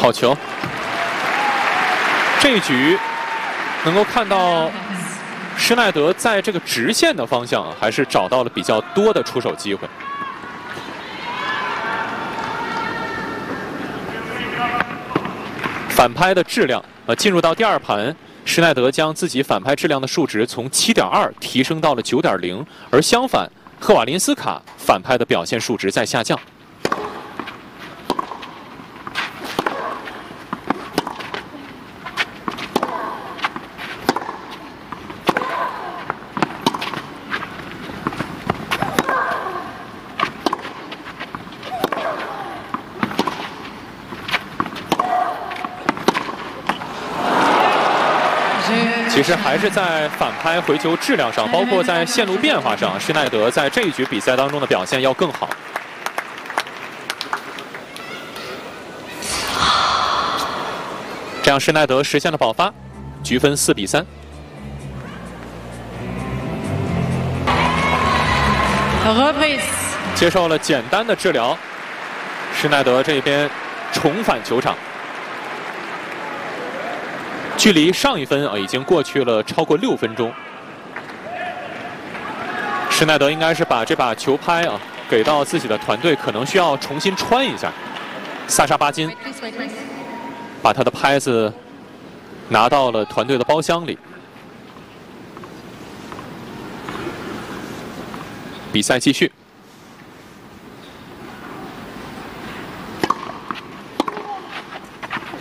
好球！这一局能够看到施耐德在这个直线的方向还是找到了比较多的出手机会。反拍的质量，进入到第二盘，施耐德将自己反拍质量的数值从7.2提升到了9.0，而相反，赫瓦林斯卡反拍的表现数值在下降。其实还是在反拍回球质量上，包括在线路变化上，施耐德在这一局比赛当中的表现要更好。这样施耐德实现了保发，局分4比3。接受了简单的治疗，施耐德这边重返球场。距离上一分已经过去了超过6分钟。施耐德应该是把这把球拍给到自己的团队，可能需要重新穿一下。萨沙巴金把他的拍子拿到了团队的包厢里。比赛继续。